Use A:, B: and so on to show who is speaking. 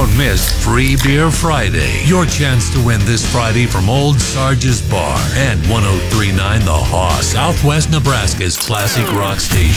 A: Don't miss Free Beer Friday. Your chance to win this Friday from Old Sarge's Bar and 1039 The Haw, Southwest Nebraska's classic rock station.